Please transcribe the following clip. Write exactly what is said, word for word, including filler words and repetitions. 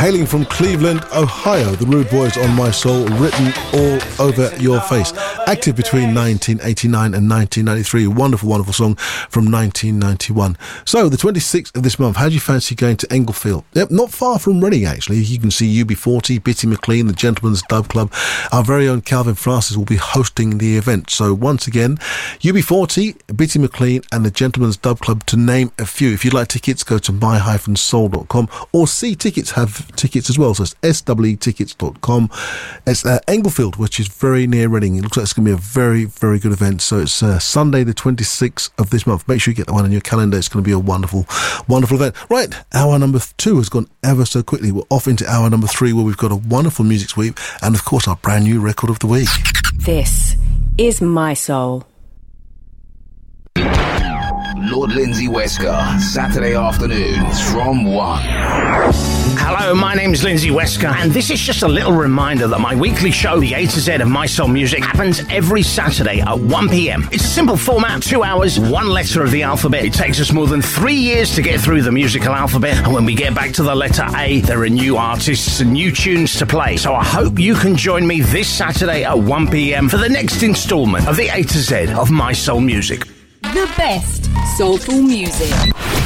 Hailing from Cleveland, Ohio, the Rude Boys on My Soul, written all over your face. Active between nineteen eighty-nine and nineteen ninety-three. Wonderful, wonderful song from nineteen ninety-one. So, the twenty-sixth of this month, how do you fancy going to Englefield? Yep, not far from Reading, actually. You can see U B forty, Bitty McLean, the Gentleman's Dub Club. Our very own Calvin Francis will be hosting the event. So, once again, U B forty, Bitty McLean, and the Gentleman's Dub Club, to name a few. If you'd like tickets, go to my dash soul dot com, or C Tickets have tickets as well. So, it's S W E tickets dot com. It's uh, Englefield, which is very near Reading. It looks like it's going to be a very, very good event. So, it's uh, Sunday, the twenty-sixth of this month. Make sure you get that one on your calendar. It's going to be a wonderful, wonderful event. Right, hour number two has gone ever so quickly. We're off into hour number three, where we've got a wonderful music sweep and, of course, our brand new record of the week. This is My Soul. Lord Lindsay Wesker, Saturday afternoons from one. Hello, my name is Lindsay Wesker, and this is just a little reminder that my weekly show, The A to Z of My Soul Music, happens every Saturday at one p.m. It's a simple format, two hours, one letter of the alphabet. It takes us more than three years to get through the musical alphabet, and when we get back to the letter A, there are new artists and new tunes to play. So I hope you can join me this Saturday at one p.m. for the next instalment of The A to Z of My Soul Music. The best soulful music.